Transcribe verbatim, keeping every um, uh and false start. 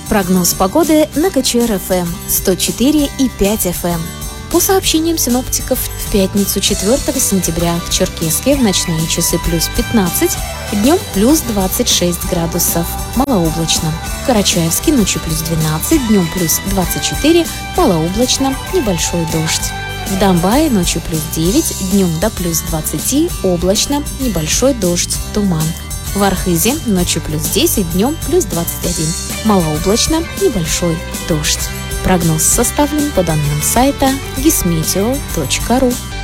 Прогноз погоды на КЧР-ФМ сто четыре и пять эф эм. По сообщениям синоптиков, в пятницу четвёртого сентября в Черкесске в ночные часы плюс пятнадцать, днем плюс двадцать шесть градусов, малооблачно. В Карачаевске ночью плюс двенадцать, днем плюс двадцать четыре, малооблачно, небольшой дождь. В Домбае ночью плюс девять, днем до плюс двадцать, облачно, небольшой дождь, туман. В Архизе ночью плюс десять, днем плюс двадцать один, малооблачно, небольшой дождь. Прогноз составлен по данным сайта гисметео точка ру.